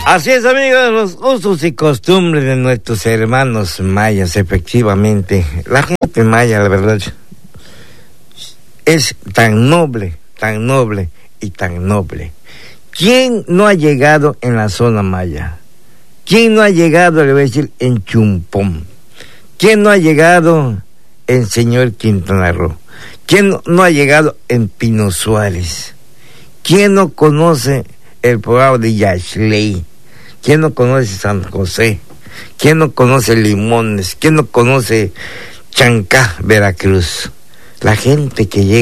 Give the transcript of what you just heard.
Así es, amigos, los usos y costumbres de nuestros hermanos mayas, efectivamente. La gente maya, la verdad, es tan noble y tan noble. ¿Quién no ha llegado en la zona maya? ¿Quién no ha llegado, le voy a decir, en Chumpón? ¿Quién no ha llegado en Señor Quintana Roo? ¿Quién no ha llegado en Pino Suárez? ¿Quién no conoce el poblado de Yaxley? ¿Quién no conoce San José? ¿Quién no conoce Limones? ¿Quién no conoce Chancá, Veracruz? La gente que llega